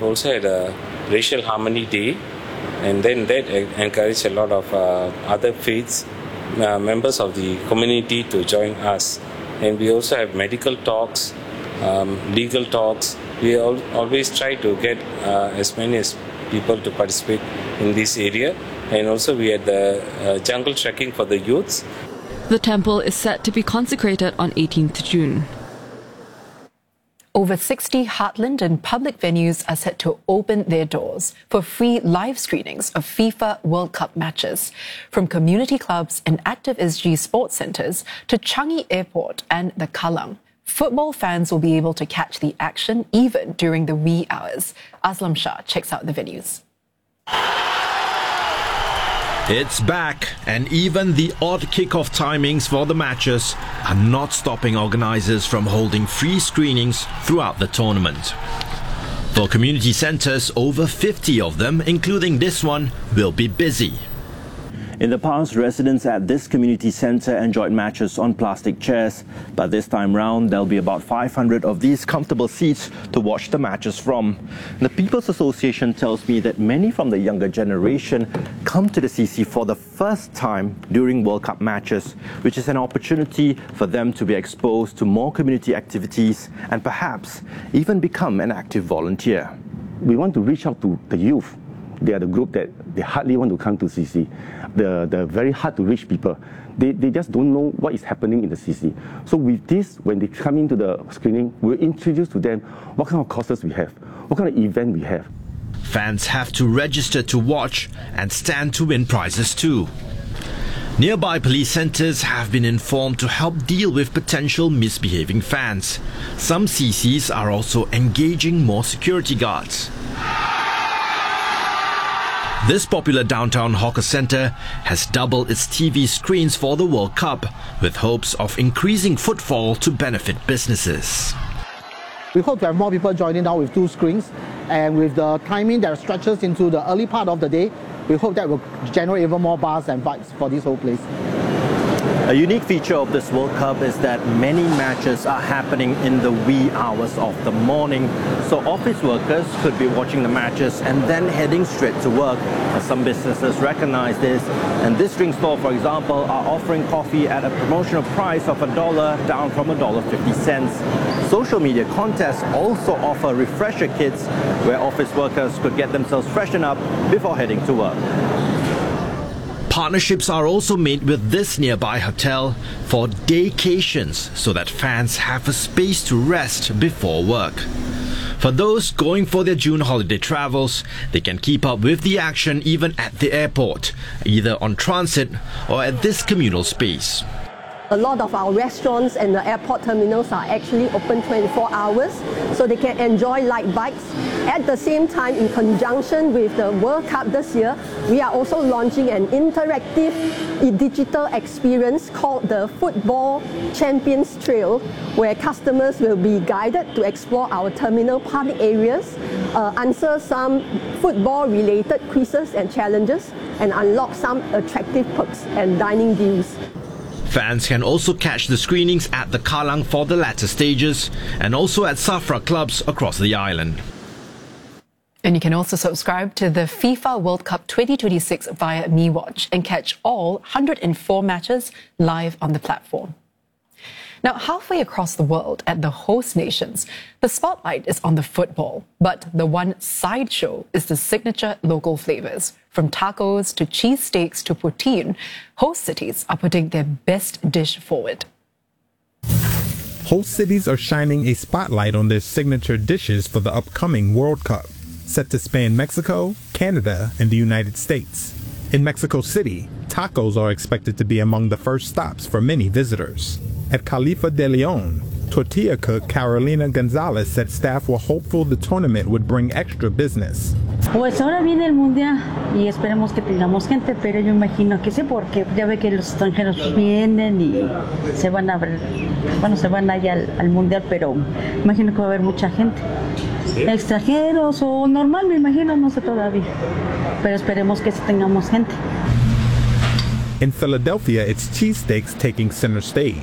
also had a racial harmony day, and then that encouraged a lot of other faiths, members of the community to join us. And we also have medical talks, legal talks. We always try to get as many as people to participate in this area. And also we had the jungle trekking for the youths. The temple is set to be consecrated on 18th June. Over 60 heartland and public venues are set to open their doors for free live screenings of FIFA World Cup matches. From community clubs and Active SG sports centres to Changi Airport and the Kallang, football fans will be able to catch the action even during the wee hours. Aslam Shah checks out the venues. It's back, and even the odd kick-off timings for the matches are not stopping organisers from holding free screenings throughout the tournament. For community centres, over 50 of them, including this one, will be busy. In the past, residents at this community centre enjoyed matches on plastic chairs, but this time round there'll be about 500 of these comfortable seats to watch the matches from. The People's Association tells me that many from the younger generation come to the CC for the first time during World Cup matches, which is an opportunity for them to be exposed to more community activities and perhaps even become an active volunteer. We want to reach out to the youth. They are the group that they hardly want to come to CC. They're very hard to reach people. They just don't know what is happening in the CC. So with this, when they come into the screening, we'll introduce to them what kind of courses we have, what kind of event we have. Fans have to register to watch and stand to win prizes too. Nearby police centres have been informed to help deal with potential misbehaving fans. Some CCs are also engaging more security guards. This popular downtown hawker centre has doubled its TV screens for the World Cup, with hopes of increasing footfall to benefit businesses. We hope to have more people joining now with 2 screens, and with the timing that stretches into the early part of the day, we hope that will generate even more buzz and vibes for this whole place. A unique feature of this World Cup is that many matches are happening in the wee hours of the morning. So office workers could be watching the matches and then heading straight to work. Some businesses recognize this, and this drink store, for example, are offering coffee at a promotional price of $1 down from $1.50. Social media contests also offer refresher kits where office workers could get themselves freshened up before heading to work. Partnerships are also made with this nearby hotel for daycations so that fans have a space to rest before work. For those going for their June holiday travels, they can keep up with the action even at the airport, either on transit or at this communal space. A lot of our restaurants and the airport terminals are actually open 24 hours, so they can enjoy light bites. At the same time, in conjunction with the World Cup this year, we are also launching an interactive digital experience called the Football Champions Trail, where customers will be guided to explore our terminal public areas, answer some football-related quizzes and challenges, and unlock some attractive perks and dining deals. Fans can also catch the screenings at the Kallang for the latter stages and also at SAFRA clubs across the island. And you can also subscribe to the FIFA World Cup 2026 via MeWatch and catch all 104 matches live on the platform. Now, halfway across the world at the host nations, the spotlight is on the football, but the one sideshow is the signature local flavors. From tacos to cheesesteaks to poutine, host cities are putting their best dish forward. Host cities are shining a spotlight on their signature dishes for the upcoming World Cup, set to span Mexico, Canada, and the United States. In Mexico City, tacos are expected to be among the first stops for many visitors. At Califa de Leon, tortilla cook Carolina Gonzalez said staff were hopeful the tournament would bring extra business. Pues ahora viene el mundial y esperemos que tengamos gente, pero yo imagino que sí, porque ya ve que los extranjeros vienen y se van a ver, bueno, se van allá al mundial, pero imagino que va a haber mucha gente. Extranjeros o normal, me imagino, no sé todavía, pero esperemos que sí tengamos gente. In Philadelphia, it's cheesesteaks taking center stage.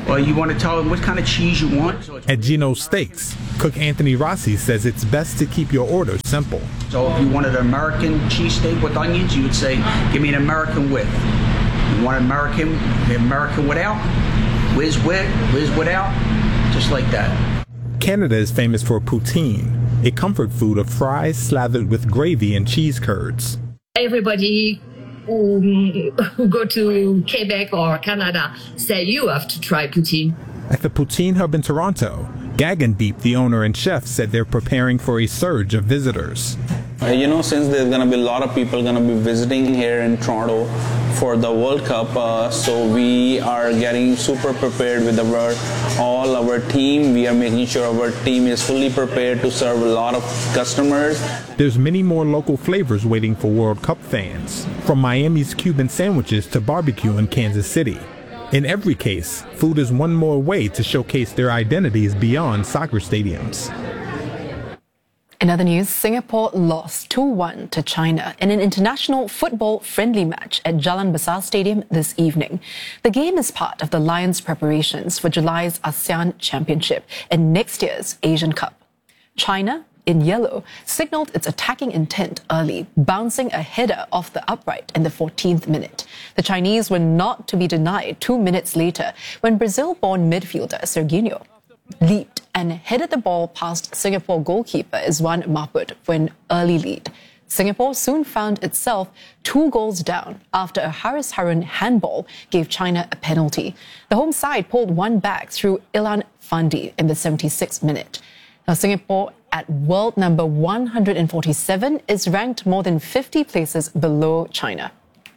Well, you want to tell them what kind of cheese you want. At Gino's Steaks, cook Anthony Rossi says it's best to keep your order simple. So if you wanted an American cheesesteak with onions, you would say, give me an American with. You want the American without? Whiz with, whiz without, just like that. Canada is famous for poutine, a comfort food of fries slathered with gravy and cheese curds. Everybody who go to Quebec or Canada say you have to try poutine. At the Poutine Hub in Toronto, Gagan Deep, the owner and chef, said they're preparing for a surge of visitors. Since there's going to be a lot of people going to be visiting here in Toronto for the World Cup, so we are getting super prepared with all our team. We are making sure our team is fully prepared to serve a lot of customers. There's many more local flavors waiting for World Cup fans, from Miami's Cuban sandwiches to barbecue in Kansas City. In every case, food is one more way to showcase their identities beyond soccer stadiums. In other news, Singapore lost 2-1 to China in an international football friendly match at Jalan Besar Stadium this evening. The game is part of the Lions' preparations for July's ASEAN Championship and next year's Asian Cup. China, in yellow, signalled its attacking intent early, bouncing a header off the upright in the 14th minute. The Chinese were not to be denied 2 minutes later when Brazil-born midfielder Serginho leaped and headed the ball past Singapore goalkeeper Izwan Mahmud for an early lead. Singapore soon found itself 2 goals down after a Haris Harun handball gave China a penalty. The home side pulled one back through Ilan Fandi in the 76th minute. Now, Singapore, at world number 147, is ranked more than 50 places below China.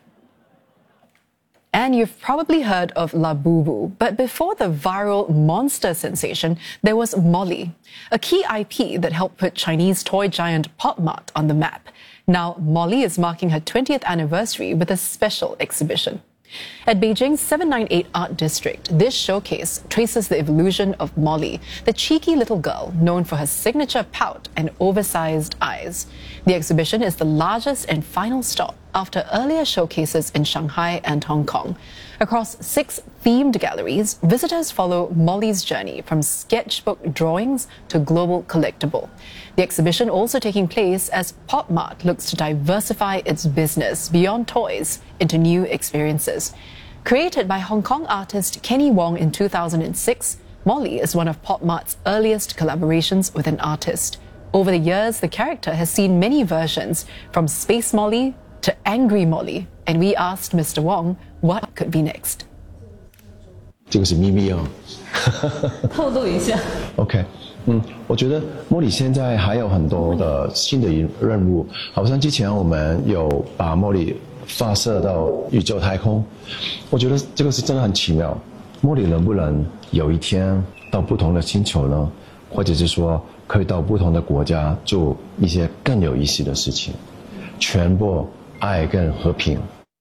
And you've probably heard of Labubu, but before the viral monster sensation, there was Molly, a key IP that helped put Chinese toy giant Pop Mart on the map. Now, Molly is marking her 20th anniversary with a special exhibition. At Beijing's 798 Art District, this showcase traces the evolution of Molly, the cheeky little girl known for her signature pout and oversized eyes. The exhibition is the largest and final stop after earlier showcases in Shanghai and Hong Kong. Across 6 themed galleries, visitors follow Molly's journey from sketchbook drawings to global collectible. The exhibition also taking place as Pop Mart looks to diversify its business beyond toys into new experiences. Created by Hong Kong artist Kenny Wong in 2006, Molly is one of Pop Mart's earliest collaborations with an artist. Over the years, the character has seen many versions, from Space Molly to Angry Molly, and we asked Mr. Wong what could be next. 这个是秘密哦。 透露一下。 OK，我觉得莫里现在还有很多的新的任务，好像之前我们有把莫里发射到宇宙太空，我觉得这个是真的很奇妙。莫里能不能有一天到不同的星球呢？或者是说可以到不同的国家做一些更有意思的事情，传播爱跟和平。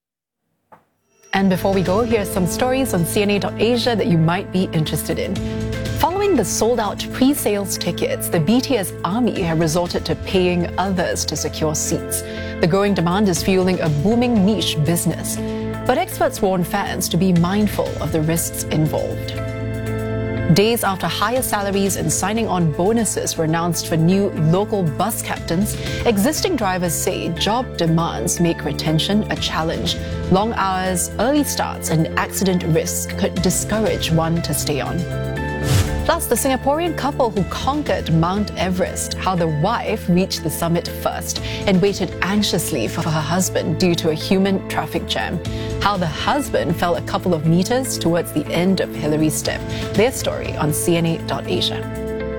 And before we go, here's some stories on CNA.Asia that you might be interested in. Following the sold-out pre-sales tickets, the BTS army have resorted to paying others to secure seats. The growing demand is fueling a booming niche business. But experts warn fans to be mindful of the risks involved. Days after higher salaries and signing on bonuses were announced for new local bus captains, existing drivers say job demands make retention a challenge. Long hours, early starts, and accident risk could discourage one to stay on. Plus, the Singaporean couple who conquered Mount Everest, how the wife reached the summit first and waited anxiously for her husband due to a human traffic jam. How the husband fell a couple of meters towards the end of Hillary's step. Their story on CNA.Asia.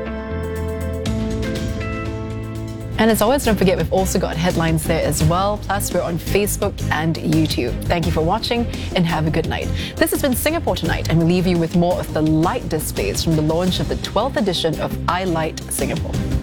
And as always, don't forget we've also got headlines there as well. Plus, we're on Facebook and YouTube. Thank you for watching and have a good night. This has been Singapore Tonight, and we'll leave you with more of the light displays from the launch of the 12th edition of iLight Singapore.